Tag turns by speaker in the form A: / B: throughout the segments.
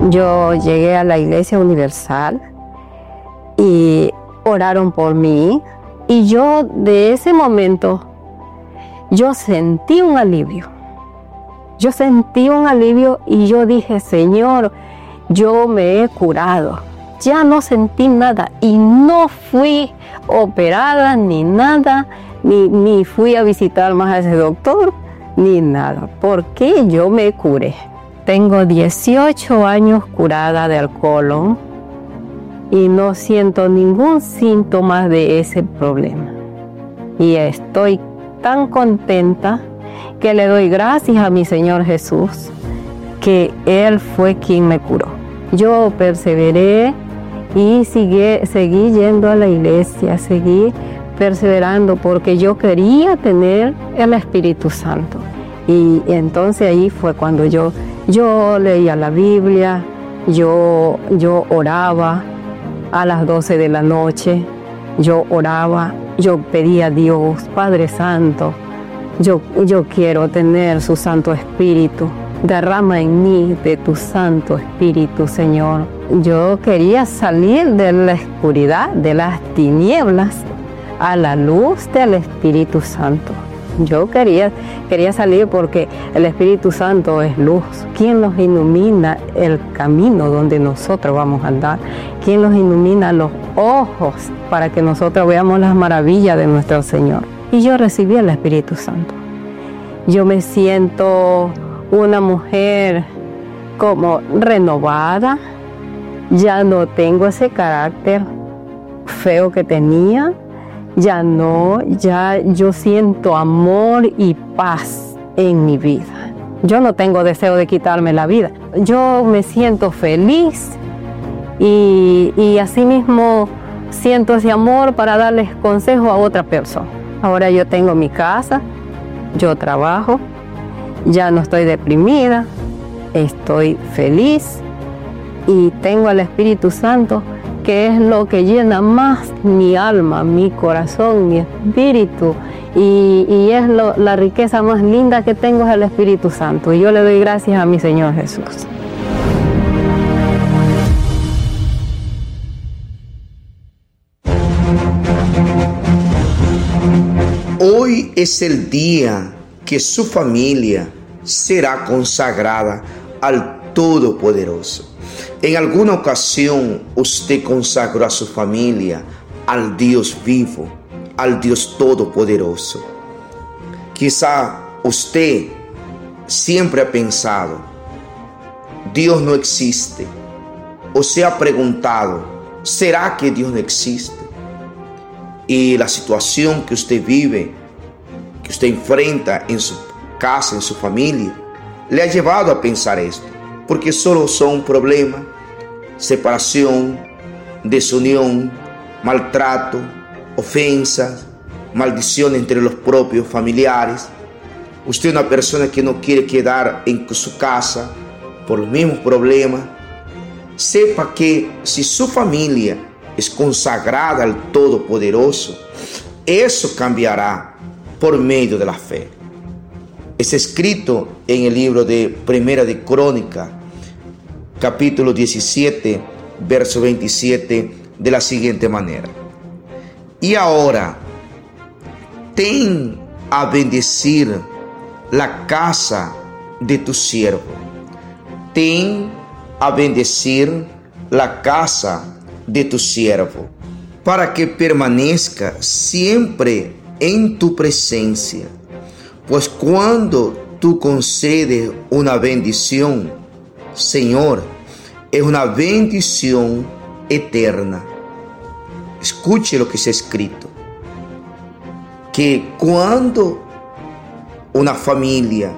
A: Yo llegué a la Iglesia Universal y oraron por mí, y yo de ese momento yo sentí un alivio. Yo sentí un alivio y yo dije, Señor, yo me he curado. Ya no sentí nada y no fui operada ni nada, ni fui a visitar más a ese doctor, ni nada, porque yo me curé. Tengo 18 años curada del colon y no siento ningún síntoma de ese problema. Y estoy tan contenta que le doy gracias a mi Señor Jesús, que Él fue quien me curó. Yo perseveré y seguí yendo a la iglesia, seguí perseverando porque yo quería tener el Espíritu Santo. Y entonces ahí fue cuando yo leía la Biblia, yo oraba a las 12 de la noche, yo oraba, yo pedía a Dios, Padre Santo, yo quiero tener su Santo Espíritu. Derrama en mí de tu Santo Espíritu, Señor. Yo quería salir de la oscuridad, de las tinieblas, a la luz del Espíritu Santo. Yo quería salir porque el Espíritu Santo es luz. ¿Quién nos ilumina el camino donde nosotros vamos a andar? ¿Quién nos ilumina los ojos para que nosotros veamos las maravillas de nuestro Señor? Y yo recibí el Espíritu Santo. Yo me siento una mujer como renovada, ya no tengo ese carácter feo que tenía, ya yo siento amor y paz en mi vida. Yo no tengo deseo de quitarme la vida, yo me siento feliz y asimismo siento ese amor para darles consejo a otra persona. Ahora yo tengo mi casa, yo trabajo, ya no estoy deprimida, estoy feliz y tengo al Espíritu Santo, que es lo que llena más mi alma, mi corazón, mi espíritu, y es la riqueza más linda que tengo, es el Espíritu Santo. Y yo le doy gracias a mi Señor Jesús.
B: Hoy es el día que su familia será consagrada al Todopoderoso. En alguna ocasión usted consagró a su familia al Dios vivo, al Dios Todopoderoso. Quizá usted siempre ha pensado, Dios no existe, o se ha preguntado, ¿será que Dios no existe? Y la situación que usted vive, que usted enfrenta en su casa, en su familia, le ha llevado a pensar esto, porque solo son problemas, separación, desunión, maltrato, ofensas, maldición entre los propios familiares. Usted es una persona que no quiere quedar en su casa por los mismos problemas. Sepa que si su familia es consagrada al Todopoderoso, eso cambiará por medio de la fe. Es escrito en el libro de Primera de Crónicas, capítulo 17, verso 27, de la siguiente manera: y ahora, ten a bendecir la casa de tu siervo. Ten a bendecir la casa de tu siervo, para que permanezca siempre en tu presencia. Pues cuando tú concedes una bendición, Señor, es una bendición eterna. Escuche lo que se ha escrito, que cuando una familia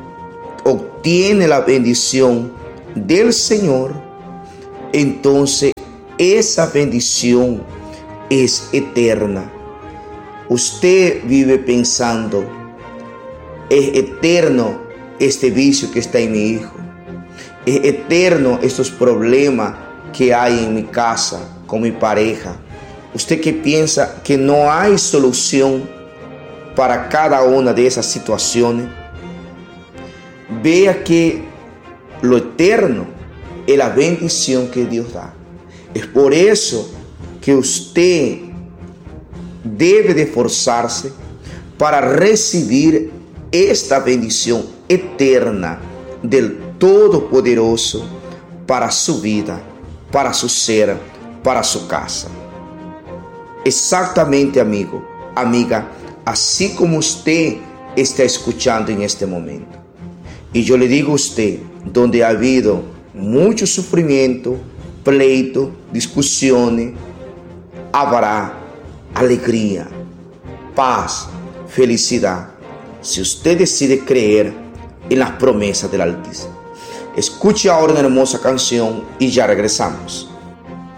B: obtiene la bendición del Señor, entonces esa bendición es eterna. Usted vive pensando, es eterno este vicio que está en mi hijo, es eterno estos problemas que hay en mi casa con mi pareja. Usted que piensa que no hay solución para cada una de esas situaciones, vea que lo eterno es la bendición que Dios da. Es por eso que usted debe de esforzarse para recibir esta bendición eterna del Todopoderoso para su vida, para su ser, para su casa. Exactamente, amigo, amiga, así como usted está escuchando en este momento. Y yo le digo a usted, donde ha habido mucho sufrimiento, pleito, discusiones, habrá alegría, paz, felicidad, si usted decide creer en las promesas del Altísimo. Escuche ahora una hermosa canción y ya regresamos.